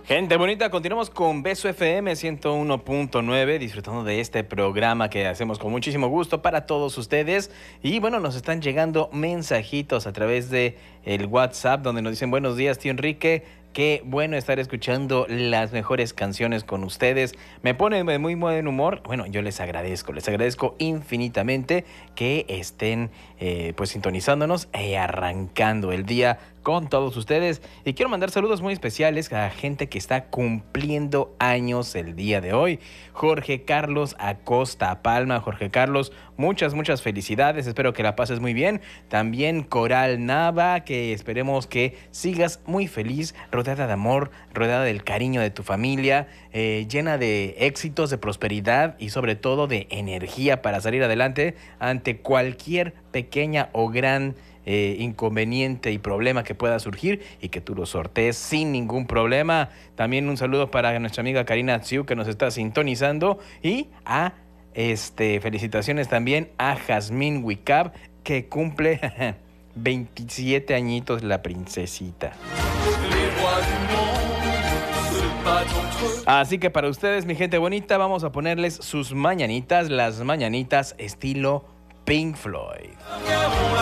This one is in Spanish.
Gente bonita, continuamos con Beso FM 101.9, disfrutando de este programa que hacemos con muchísimo gusto para todos ustedes. Y bueno, nos están llegando mensajitos a través de el WhatsApp donde nos dicen: buenos días, tío Enrique. Qué bueno estar escuchando las mejores canciones con ustedes. Me pone de muy buen humor. Bueno, yo les agradezco infinitamente que estén pues sintonizándonos y arrancando el día con todos ustedes. Y quiero mandar saludos muy especiales a gente que está cumpliendo años el día de hoy. Jorge Carlos Acosta Palma. Jorge Carlos, muchas felicidades. Espero que la pases muy bien. También Coral Nava, que esperemos que sigas muy feliz, rodeada de amor, rodeada del cariño de tu familia, llena de éxitos, de prosperidad y sobre todo de energía para salir adelante ante cualquier pequeña o gran inconveniente y problema que pueda surgir, y que tú lo sortees sin ningún problema. También un saludo para nuestra amiga Karina Tsiu, que nos está sintonizando, y a felicitaciones también a Jazmín Wicab, que cumple 27 añitos, la princesita. Así que para ustedes, mi gente bonita, vamos a ponerles sus mañanitas, las mañanitas estilo Pink Floyd.